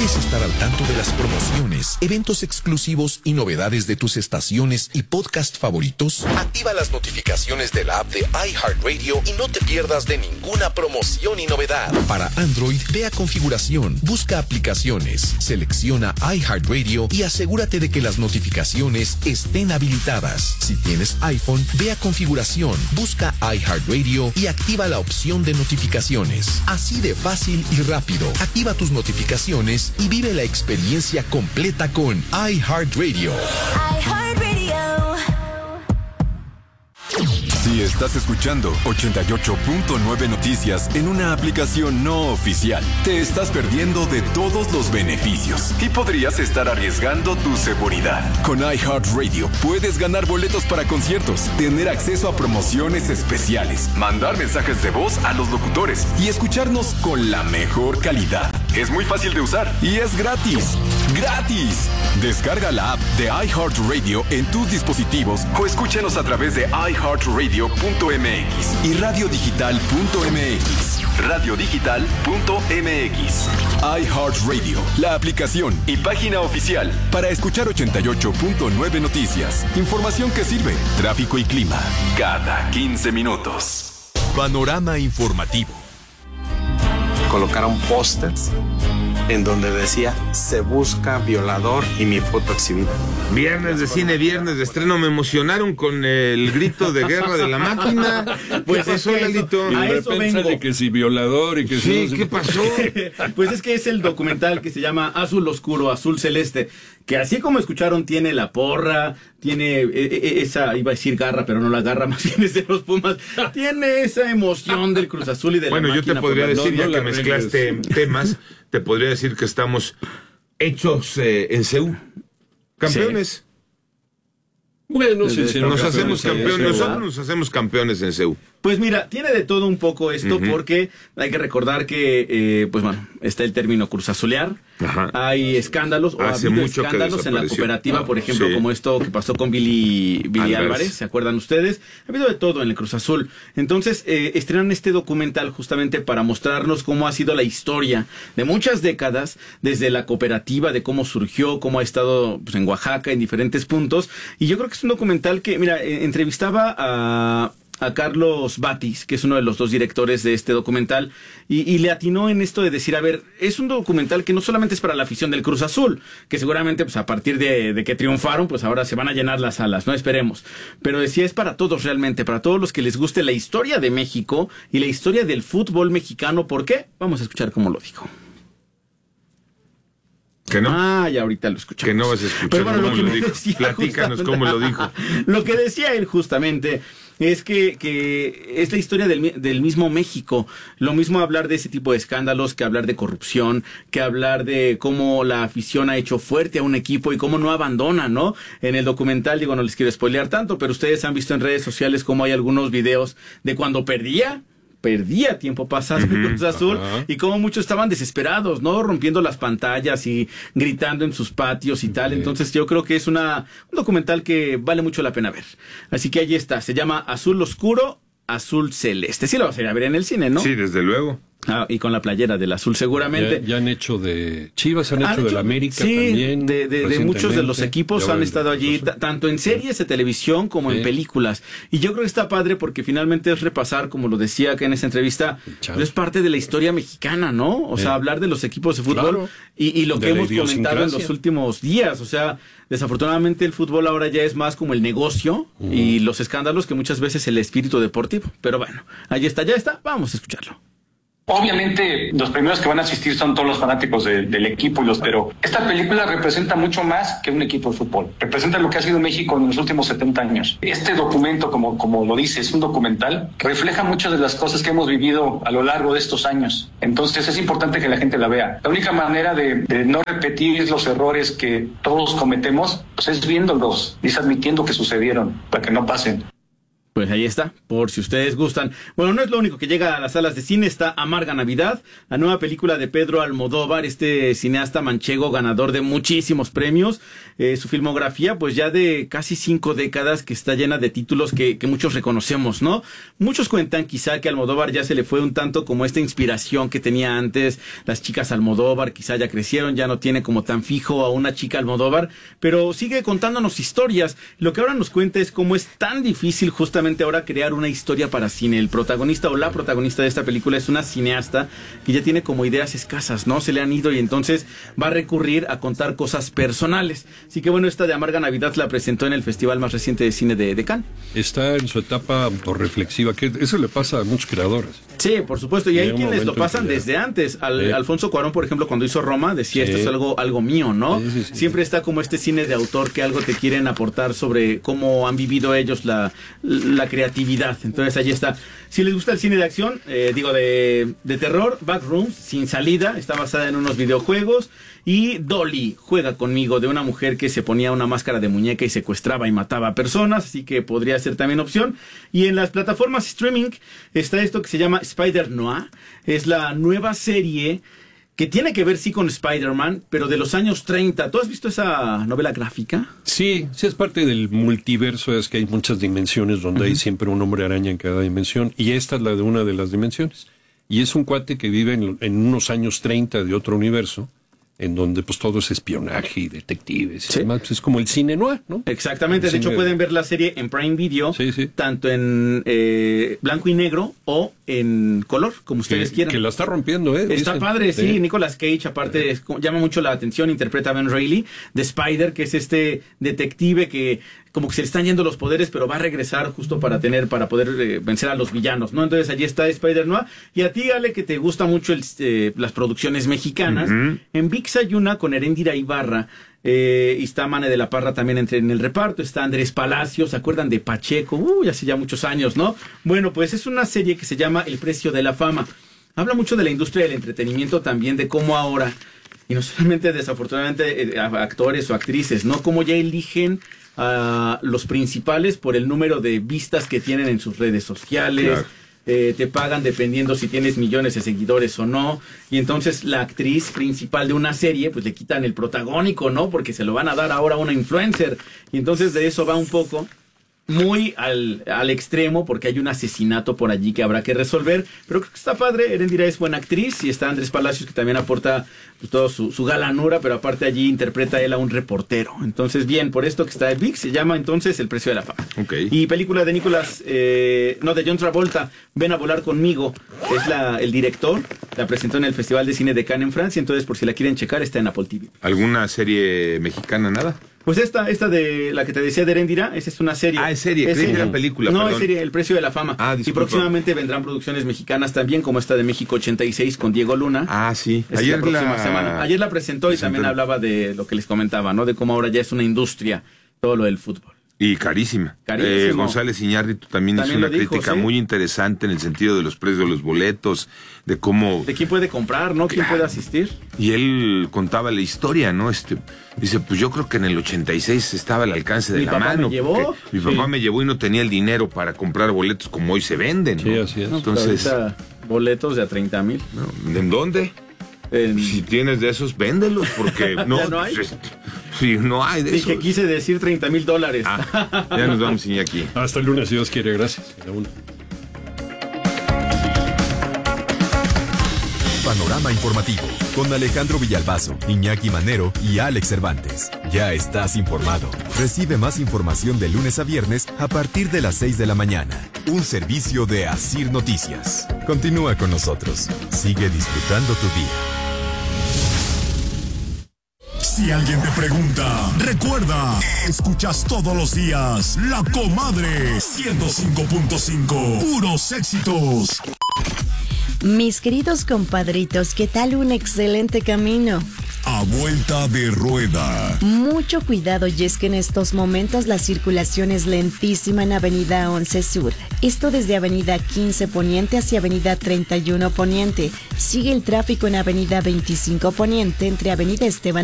¿Quieres estar al tanto de las promociones, eventos exclusivos y novedades de tus estaciones y podcast favoritos? Activa las notificaciones de la app de iHeartRadio y no te pierdas de ninguna promoción y novedad. Para Android, ve a configuración, busca aplicaciones, selecciona iHeartRadio y asegúrate de que las notificaciones estén habilitadas. Si tienes iPhone, ve a configuración, busca iHeartRadio y activa la opción de notificaciones. Así de fácil y rápido. Activa tus notificaciones y vive la experiencia completa con iHeartRadio. Si estás escuchando 88.9 Noticias en una aplicación no oficial, te estás perdiendo de todos los beneficios y podrías estar arriesgando tu seguridad. Con iHeartRadio puedes ganar boletos para conciertos, tener acceso a promociones especiales, mandar mensajes de voz a los locutores y escucharnos con la mejor calidad. Es muy fácil de usar y es gratis. ¡Gratis! Descarga la app de iHeartRadio en tus dispositivos o escúchanos a través de iHeartRadio.mx y radiodigital.mx. Radiodigital.mx. iHeartRadio, la aplicación y página oficial para escuchar 88.9 Noticias. Información que sirve, tráfico y clima, cada 15 minutos. Panorama informativo. Colocaron pósters en donde decía: se busca violador y mi foto exhibida. Viernes de cine, viernes de estreno, me emocionaron con el grito de guerra de la máquina. Pues ¿Qué pasó, Lalito? Y de repente de que si violador y que sí, si... ¿qué pasó? Pues es que es el documental que se llama Azul Oscuro, Azul Celeste, que así como escucharon tiene la porra, tiene esa, iba a decir garra, pero no la garra, más bien es de los Pumas, tiene esa emoción del Cruz Azul y de la máquina. Bueno, yo te podría decir, ya que la mezclaste temas, te podría decir que estamos hechos en CEU. Campeones. Sí. Bueno, sí, nos hacemos campeones, ¿verdad? nosotros nos hacemos campeones en CEU. Pues mira, tiene de todo un poco esto, porque hay que recordar que, pues bueno, está el término cruzazulear. Ajá. Hay escándalos, o ha Hace habido mucho que escándalos en la desapareció. cooperativa, por ejemplo, Sí. como esto que pasó con Billy Álvarez. Álvarez, ¿se acuerdan ustedes? Ha habido de todo en el Cruz Azul. Entonces, estrenan este documental justamente para mostrarnos cómo ha sido la historia de muchas décadas, desde la cooperativa, de cómo surgió, cómo ha estado pues, en Oaxaca, en diferentes puntos. Y yo creo que es un documental que, mira, entrevistaba a Carlos Batis, que es uno de los dos directores de este documental, y le atinó en esto de decir, a ver, es un documental que no solamente es para la afición del Cruz Azul, que seguramente pues a partir de que triunfaron, pues ahora se van a llenar las salas, no esperemos, pero decía, es para todos realmente, para todos los que les guste la historia de México y la historia del fútbol mexicano. ¿Por qué? Vamos a escuchar cómo lo dijo. ¿Que no? Ah, ya ahorita lo escuchamos. Que no vas a escuchar. Pero bueno, cómo lo que lo me dijo. decía Platícanos justamente- cómo lo dijo. Lo que decía él justamente es que es la historia del mismo México. Lo mismo hablar de ese tipo de escándalos que hablar de corrupción, que hablar de cómo la afición ha hecho fuerte a un equipo y cómo no abandona, ¿no? En el documental, digo, no les quiero spoilear tanto, pero ustedes han visto en redes sociales cómo hay algunos videos de cuando perdía tiempo pasado en Cruz Azul, y como muchos estaban desesperados, ¿no? Rompiendo las pantallas y gritando en sus patios y tal. Entonces yo creo que es un documental que vale mucho la pena ver. Así que ahí está, se llama Azul Oscuro, Azul Celeste. Sí lo vas a ir a ver en el cine, ¿no? Sí, desde luego. Ah, y con la playera del azul seguramente. Ya han hecho de Chivas, han hecho del América sí, también. de muchos de los recientemente. equipos Ya han va estado allí, tanto en series de televisión como en películas. Y yo creo que está padre porque finalmente es repasar, como lo decía acá en esa entrevista, es parte de la historia mexicana, ¿no? O sea, hablar de los equipos de fútbol, claro. y lo que De la hemos comentado en los idiosincrasia. últimos días. O sea, desafortunadamente el fútbol ahora ya es más como el negocio y los escándalos que muchas veces el espíritu deportivo. Pero bueno, ahí está, ya está, vamos a escucharlo. Obviamente los primeros que van a asistir son todos los fanáticos del equipo, pero esta película representa mucho más que un equipo de fútbol. Representa lo que ha sido México en los últimos 70 años. Este documento, como lo dice, es un documental, refleja muchas de las cosas que hemos vivido a lo largo de estos años. Entonces es importante que la gente la vea. La única manera de no repetir los errores que todos cometemos, pues es viéndolos y es admitiendo que sucedieron para que no pasen. Pues ahí está, por si ustedes gustan. Bueno, no es lo único que llega a las salas de cine, está Amarga Navidad, la nueva película de Pedro Almodóvar, este cineasta manchego ganador de muchísimos premios. Su filmografía, pues ya de casi 5 décadas, que está llena de títulos que muchos reconocemos, ¿no? Muchos cuentan quizá que Almodóvar ya se le fue un tanto como esta inspiración que tenía antes. Las chicas Almodóvar quizá ya crecieron, ya no tiene como tan fijo a una chica Almodóvar, pero sigue contándonos historias. Lo que ahora nos cuenta es cómo es tan difícil justamente ahora crear una historia para cine. El protagonista o la protagonista de esta película es una cineasta que ya tiene como ideas escasas, ¿no? Se le han ido y entonces va a recurrir a contar cosas personales. Así que bueno, esta de Amarga Navidad la presentó en el festival más reciente de cine de Cannes. Está en su etapa autorreflexiva, que eso le pasa a muchos creadores. Sí, por supuesto, y hay quienes lo pasan desde antes. Alfonso Cuarón, por ejemplo, cuando hizo Roma, decía esto es algo mío, ¿no? Sí. Siempre está como este cine de autor que algo te quieren aportar sobre cómo han vivido ellos la creatividad. Entonces ahí está. Si les gusta el cine de acción, de terror, Backrooms, Sin Salida, está basada en unos videojuegos. Y Dolly, Juega Conmigo, de una mujer que se ponía una máscara de muñeca y secuestraba y mataba a personas, así que podría ser también opción. Y en las plataformas streaming está esto que se llama Spider-Noir. Es la nueva serie que tiene que ver, sí, con Spider-Man, pero de los años 30. ¿Tú has visto esa novela gráfica? Sí, es parte del multiverso, es que hay muchas dimensiones donde hay siempre un hombre araña en cada dimensión, y esta es la de una de las dimensiones. Y es un cuate que vive en unos años 30 de otro universo, en donde pues todo es espionaje y detectives. Sí. Y demás. Es como el cine noir, ¿no? Exactamente, de hecho pueden ver la serie en Prime Video, tanto en blanco y negro o en color, como ustedes quieran. Que la está rompiendo, ¿eh? Está padre, sí. Nicolas Cage, aparte, llama mucho la atención, interpreta a Ben Reilly, de Spider, que es este detective que como que se le están yendo los poderes, pero va a regresar justo para poder vencer a los villanos, ¿no? Entonces allí está Spider-Noir. Y a ti, Ale, que te gusta mucho las producciones mexicanas, en ViX hay una con Eréndira Ibarra, y está Mane de la Parra también en el reparto, está Andrés Palacios, ¿se acuerdan de Pacheco? Hace ya muchos años, ¿no? Bueno, pues es una serie que se llama El Precio de la Fama. Habla mucho de la industria del entretenimiento también, de cómo ahora, y no solamente desafortunadamente actores o actrices, ¿no? Cómo ya eligen a los principales por el número de vistas que tienen en sus redes sociales. Claro. Te pagan dependiendo si tienes millones de seguidores o no, y entonces la actriz principal de una serie pues le quitan el protagónico, ¿no? Porque se lo van a dar ahora a una influencer, y entonces de eso va un poco muy al extremo, porque hay un asesinato por allí que habrá que resolver, pero creo que está padre. Eréndira es buena actriz, y está Andrés Palacios, que también aporta pues toda su galanura, pero aparte allí interpreta él a un reportero. Entonces bien, por esto que está en ViX, se llama entonces El Precio de la Fama. Okay. Y película de de John Travolta, Ven a volar conmigo, es el director, la presentó en el Festival de Cine de Cannes en Francia, entonces por si la quieren checar está en Apple TV. ¿Alguna serie mexicana, nada? Pues esta de la que te decía de Eréndira, esa es una serie. Es serie, creí que era película, no, perdón. Es serie, El Precio de la Fama. Disculpa. Y próximamente vendrán producciones mexicanas también, como esta de México 86 con Diego Luna. Sí. Ayer la presentó y también hablaba de lo que les comentaba, ¿no? De cómo ahora ya es una industria todo lo del fútbol. Y carísima. González Iñárritu también hizo una crítica muy interesante en el sentido de los precios de los boletos, de cómo... De quién puede comprar, ¿no? ¿Quién puede asistir? Y él contaba la historia, ¿no? Dice, pues yo creo que en el 86 estaba al alcance de la mano. Mi papá me llevó y no tenía el dinero para comprar boletos como hoy se venden, ¿no? Sí, así es. Entonces, boletos de a 30,000. ¿No? ¿En dónde? Si tienes de esos, véndelos, porque no, ¿no hay? Sí, no hay de esos. Dije, quise decir $30,000. Ya nos vamos, Iñaki. Hasta el lunes, si Dios quiere, gracias. Panorama informativo con Alejandro Villalbazo, Iñaki Manero y Alex Cervantes. Ya estás informado. Recibe más información de lunes a viernes a partir de las 6 de la mañana. Un servicio de Asir Noticias. Continúa con nosotros. Sigue disfrutando tu día. Si alguien te pregunta, recuerda, escuchas todos los días La Comadre 105.5, puros éxitos. Mis queridos compadritos, ¿qué tal un excelente camino? A vuelta de rueda. Mucho cuidado, y es que en estos momentos la circulación es lentísima en Avenida 11 Sur. Esto desde Avenida 15 Poniente hacia Avenida 31 Poniente. Sigue el tráfico en Avenida 25 Poniente entre Avenida Esteban